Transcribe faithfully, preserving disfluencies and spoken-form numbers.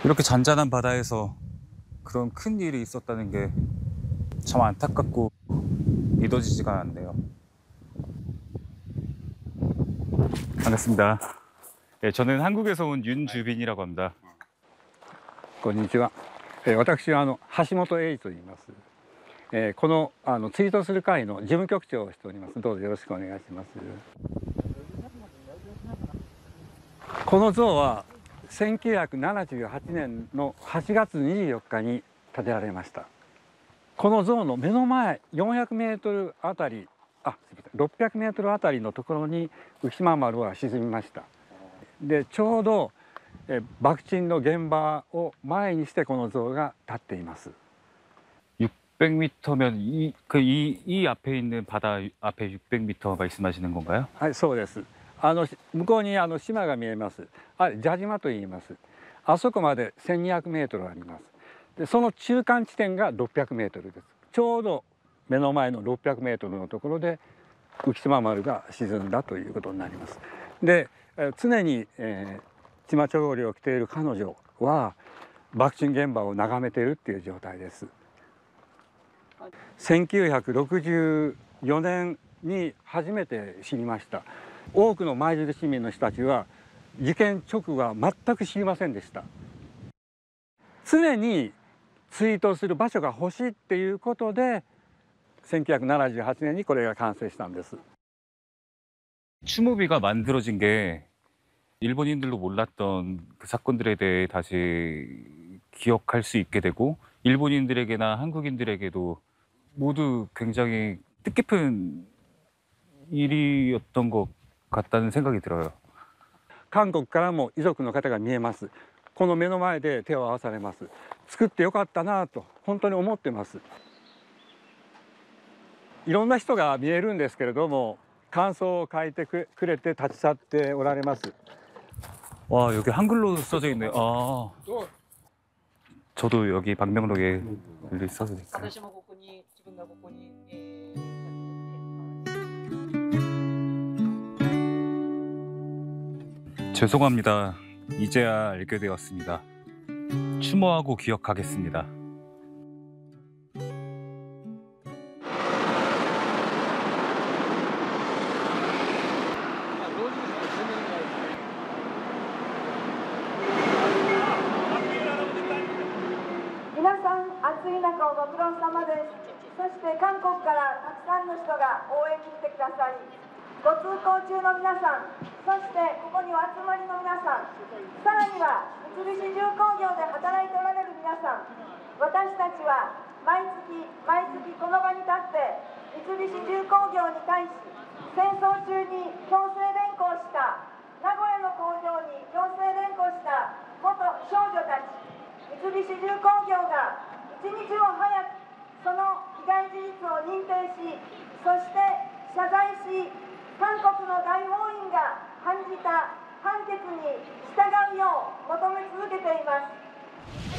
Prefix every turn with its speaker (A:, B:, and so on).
A: 이렇게 잔잔한 바다에서 그런 큰 일이 있었다는 게 참 안타깝고 믿어지지가 않네요. 반갑습니다. 네, 저는 한국에서 온 윤주빈이라고 합니다.
B: こんにちは。えー私はあの橋本英二と言います。えーこのあのツイートする会の事務局長をしております。どうぞよろしくお願いします。この像はせんきゅうひゃくななじゅうはちねんのはちがつにじゅうよっかに建てられました。この像の目の前よんひゃくメートルあたり、あ、すみません、ろっぴゃくメートルあたりのところに浮島丸は沈みました。で、ちょうどえ爆沈の現場を前にしてこの像が立っています。
A: 육백 미터면 이, 그 이, 이 앞에 있는 바다 앞에 육백 미터 말씀하시는 건가요?
B: はい、そうです。あの向こうにあの島が見えます。あれ、蛇島と言います。あそこまでせんにひゃくメートルあります。で、その中間地点がろっぴゃくメートルです。ちょうど目の前のろっぴゃくメートルのところで浮島丸が沈んだということになります。で、常に、えー、チマチョゴリを着ている彼女は爆沈現場を眺めているっていう状態です。せんきゅうひゃくろくじゅうよねんに初めて知りました。多くの舞鶴市民の人たちは事件直後は全く知りませんでした。常にツイートする場所が欲しいっていうことでせんきゅうひゃくななじゅうはちねんにこれが完成したんです。
A: 추모비가 만들어진 게 일본인들도 몰랐던 그 사건들에 대해 다시 기억할 수 있게 되고 일본인들에게나 한국인들에게도 모두 굉장히 뜻깊은 일이었던 것 같다는 생각이 들어요.
B: 韓国からも遺族の方が見えます。この目の前で手を合わされます。作ってよかったなと本当に思ってます。いろんな人が見えるんですけれども、感想を書いてくれて立ち去っておられます。
A: 와, 여기 한글로 써져 있네요. 아, 저도 여기 방명록에 글이 써져 있어요. 죄송합니다. 이제야 알게 되었습니다. 추모하고 기억하겠습니다.
C: 皆さん、暑い中をご苦労様です。そして韓国からたくさんの人が応援に来てくださり、ご通行中の皆さん、そしてここにお集まりの皆さん、さらには三菱重工業で働いておられる皆さん、私たちは毎月毎月この場に立って三菱重工業に対し、戦争中に強制連行した名古屋の工場に強制連行した元少女たち、三菱重工業が一日も早くその被害事実を認定し、そして謝罪し、韓国の大法院が判じた判決に従うよう求め続けています。